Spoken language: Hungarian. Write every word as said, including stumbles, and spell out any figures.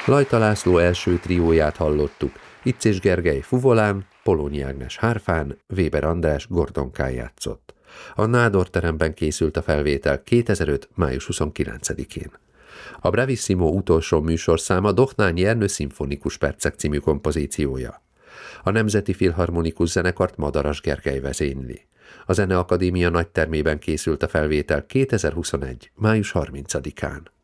Lajta László első trióját hallottuk, Icés Gergely fuvolán, Polonyi Ágnes hárfán, Weber András gordonkán játszott. A Nádor teremben készült a felvétel kétezer-öt. május huszonkilencedikén. A Bravissimo utolsó műsorszáma Dohnányi Ernő szimfonikus percek című kompozíciója. A Nemzeti Filharmonikus Zenekart Madaras Gergely vezényli. A Zeneakadémia nagytermében készült a felvétel kétezer-huszonegy. május harmincadikán.